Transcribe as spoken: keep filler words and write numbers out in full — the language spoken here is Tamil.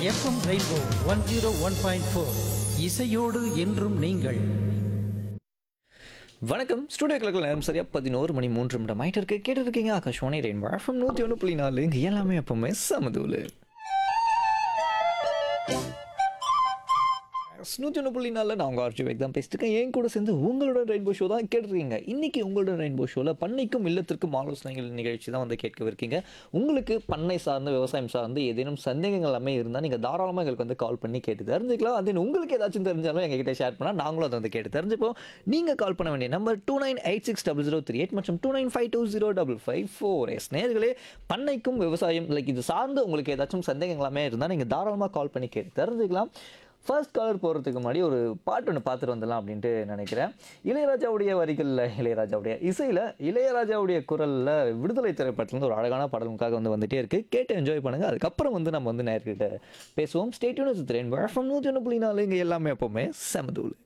FM rainbow one zero one point four இசையோடு என்றும் நீங்கள். வணக்கம். ஸ்டுடியோ கிளக்கில் நேரம் சரியா பதினோரு மணி மூன்று நிமிடம் ஆயிட்டு இருக்கு. கேட்டு இருக்கீங்க ஆகாஷ்வாணி ரெயின்போ எஃப்எம் நூற்றி ஒன்று புள்ளி நாலு. இங்கே எல்லாமே எப்பவுமே சமதூலு. நூற்றி ஒன்று புள்ளி நாலில் நான் உங்கள் ஆர்ஜி வைக் தான் பேசிட்டு இருக்கேன். என் கூட சேர்ந்து உங்களோட ரெயின்போ ஷோ தான் கேட்டுருக்கீங்க. இன்றைக்கி உங்களோட ரெயின்போ ஷோவில் பண்ணைக்கும் இல்லத்திற்கும் ஆலோசனைகள் நிகழ்ச்சி தான் வந்து கேட்கவிருக்கீங்க. உங்களுக்கு பண்ணை சார்ந்து விவசாயம் சார்ந்து ஏதேனும் சந்தேகங்கள் எல்லாமே இருந்தால் நீங்கள் தாராளமாக எங்களுக்கு வந்து கால் பண்ணி கேட்டு தெரிஞ்சுக்கலாம். அது உங்களுக்கு ஏதாச்சும் தெரிஞ்சாலும் எங்ககிட்ட ஷேர் பண்ணால் நாங்களும் அதை வந்து கேட்டு தெரிஞ்சுப்போம். நீங்கள் கால் பண்ண வேண்டிய number two nine eight six double zero three eight மற்றும் two nine five two zero double five four S. நேர்களே, பண்ணைக்கும் விவசாயம் லைக் இது சார்ந்து உங்களுக்கு ஏதாச்சும் சந்தேகங்களாமே இருந்தால் நீங்கள் தாராளமாக கால் பண்ணி கேட்டு தெரிஞ்சுக்கலாம். ஃபர்ஸ்ட் கலர் போகிறதுக்கு முன்னாடி ஒரு பாட்டு ஒன்று பார்த்துட்டு வந்துடலாம் அப்படின்ட்டு நினைக்கிறேன். இளையராஜாவுடைய வரிகளில், இளையராஜாவுடைய இசையில், இளையராஜாவுடைய குரலில் விடுதலை திரைப்படத்துலேருந்து ஒரு அழகான பாடலுக்காக வந்து வந்துகிட்டே இருக்குது. கேட்டு என்ஜாய் பண்ணுங்கள். அதுக்கப்புறம் வந்து நம்ம வந்து நேர்கிட்ட பேசுவோம். Stay tune with rainbow FM நூற்றி ஒன்று புள்ளி நாலு. இங்கே எல்லாமே எப்போவுமே செமதூள்.